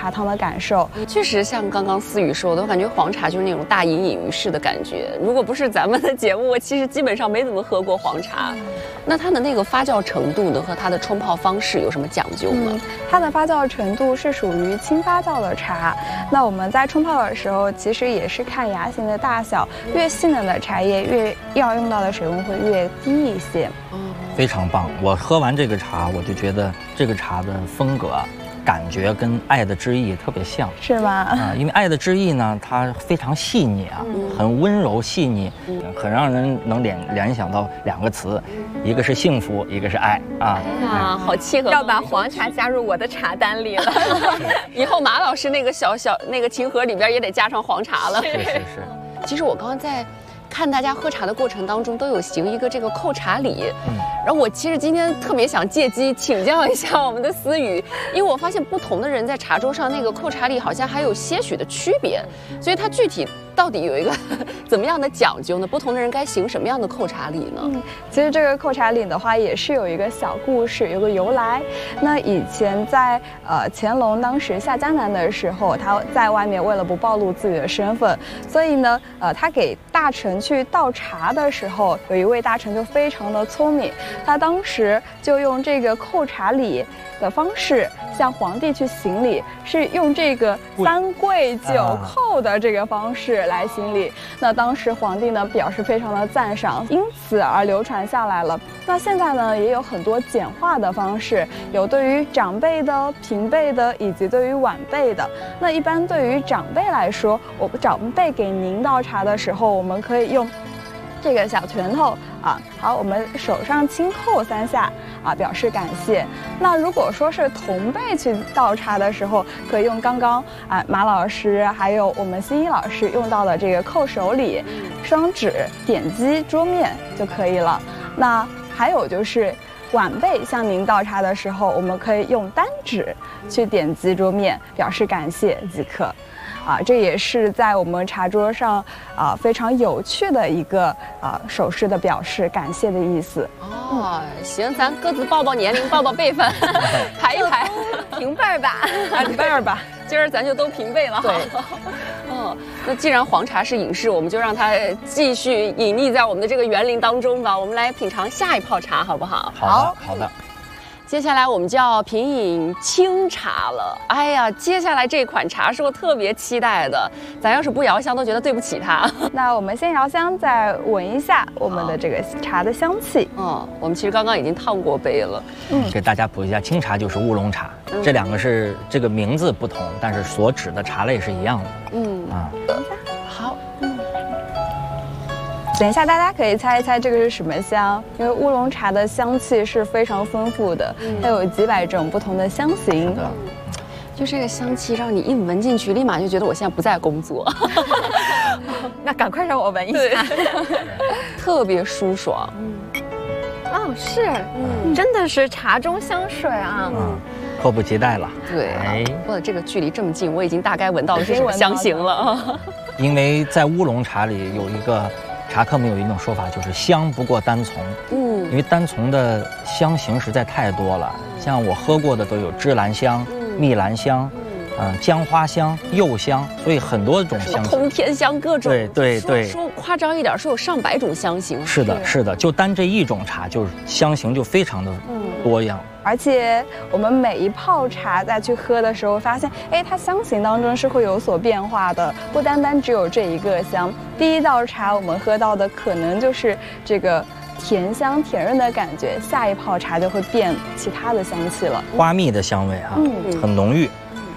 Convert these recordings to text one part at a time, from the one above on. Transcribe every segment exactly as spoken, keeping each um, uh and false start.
茶汤的感受。 确实，像刚刚思雨说的，我感觉黄茶就是那种大隐隐于市的感觉。如果不是咱们的节目，我其实基本上没怎么喝过黄茶。那它的那个发酵程度呢，和它的冲泡方式有什么讲究吗？ 嗯、它的发酵程度是属于轻发酵的茶。那我们在冲泡的时候，其实也是看芽型的大小，越细嫩的茶叶越要用到的水温会越低一些。 嗯， 非常棒。我喝完这个茶，我就觉得这个茶的风格感觉跟《爱的之意》特别像， 是吗？ 啊，因为《爱的之意》呢，它非常细腻啊，嗯、很温柔细腻，嗯、很让人能联联想到两个词，一个是幸福，一个是爱啊。 哎呀，好契合！ 要把黄茶加入我的茶单里了。 以后马老师那个小小那个琴盒里边也得加上黄茶了。 是是是。 其实我刚刚在看大家喝茶的过程当中，都有行一个这个扣茶礼。嗯。然后我其实今天特别想借机请教一下我们的思雨，因为我发现不同的人在茶桌上那个扣茶礼好像还有些许的区别，所以它具体到底有一个怎么样的讲究呢？不同的人该行什么样的扣茶礼呢？ 嗯，其实这个扣茶礼的话也是有一个小故事，有个由来。那以前在呃乾隆当时下江南的时候，他在外面为了不暴露自己的身份，所以呢，呃，他给大臣去倒茶的时候，有一位大臣就非常的聪明。他当时就用这个扣茶礼的方式向皇帝去行礼，是用这个三跪九叩的这个方式来行礼。那当时皇帝呢表示非常的赞赏，因此而流传下来了。那现在呢也有很多简化的方式，有对于长辈的、平辈的，以及对于晚辈的。那一般对于长辈来说，我们长辈给您倒茶的时候，我们可以用这个小拳头啊，好，我们手上轻叩三下啊，表示感谢。那如果说是同辈去倒茶的时候，可以用刚刚啊马老师还有我们欣怡老师用到的这个叩手礼，双指点击桌面就可以了。那还有就是晚辈向您倒茶的时候，我们可以用单指去点击桌面，表示感谢即可。啊，这也是在我们茶桌上啊非常有趣的一个啊手势的表示感谢的意思。 哦，行，咱各自报报年龄，报报辈分，排一排， 平辈儿吧， 平辈儿吧。 今儿咱就都平辈了。 对。 哦，那既然黄茶是隐士，我们就让它继续隐匿在我们的这个园林当中吧。我们来品尝下一泡茶，好不好？ 好的，好的。 接下来我们就要品饮清茶了。哎呀，接下来这款茶是我特别期待的，咱要是不摇香都觉得对不起它。 那我们先摇香，再闻一下我们的这个茶的香气。 嗯，我们其实刚刚已经烫过杯了。 嗯，给大家普及一下，清茶就是乌龙茶，嗯、这两个是这个名字不同，但是所指的茶类是一样的。嗯啊， 等一下，好，嗯。等一下，大家可以猜一猜这个是什么香？因为乌龙茶的香气是非常丰富的，嗯、它有几百种不同的香型。 就这个香气，让你一闻进去，立马就觉得我现在不在工作。 那赶快让我闻一下， 特别舒爽。 嗯，哦，是，嗯，真的是茶中香水啊。 嗯，迫不及待了。 对，哎，或者这个距离这么近，我已经大概闻到了是什么香型了。 因为在乌龙茶里有一个。茶客们有一种说法，就是香不过单丛。嗯，因为单丛的香型实在太多了，像我喝过的都有芝兰香、蜜兰香、嗯、姜花香、柚香，所以很多种香型。 通天香各种。 对对对。 说夸张一点，说有上百种香型。 是的，是的，就单这一种茶，就是香型就非常的多样。 而且我们每一泡茶再去喝的时候，发现，哎，它香型当中是会有所变化的，不单单只有这一个香。第一道茶我们喝到的可能就是这个甜香甜润的感觉，下一泡茶就会变其他的香气了， 花蜜的香味啊，嗯，很浓郁。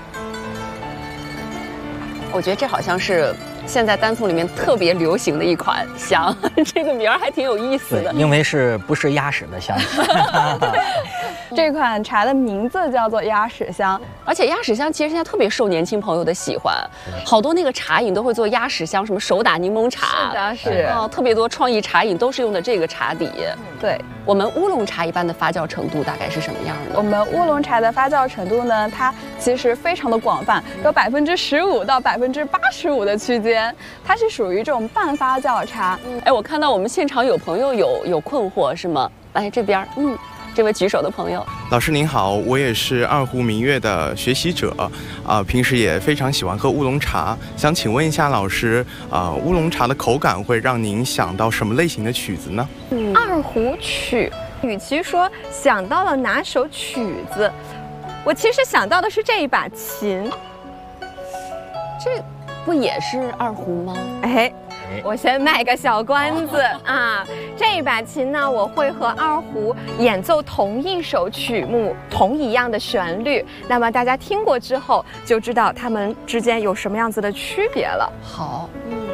我觉得这好像是现在单丛里面特别流行的一款香，这个名儿还挺有意思的。 因为是不是鸭屎的香气？ 这款茶的名字叫做鸭屎香， 而且鸭屎香其实现在特别受年轻朋友的喜欢，好多那个茶饮都会做鸭屎香，什么手打柠檬茶， 是的，是啊，特别多创意茶饮都是用的这个茶底。 对， 我们乌龙茶一般的发酵程度大概是什么样的？ 我们乌龙茶的发酵程度呢，它其实非常的广泛，有百分之十五到百分之八十五的区间，它是属于这种半发酵茶。 嗯，哎，我看到我们现场有朋友有有困惑是吗？来这边，嗯。 这位举手的朋友。 老师您好，我也是二胡民乐的学习者，啊、呃，平时也非常喜欢喝乌龙茶，想请问一下老师，啊、呃，乌龙茶的口感会让您想到什么类型的曲子呢？ 嗯、二胡曲，与其说想到了哪首曲子，我其实想到的是这一把琴。 这不也是二胡吗？ 哎。我先卖个小关子啊！这一把琴呢，我会和二胡演奏同一首曲目，同一样的旋律。那么大家听过之后，就知道它们之间有什么样子的区别了。 好，嗯。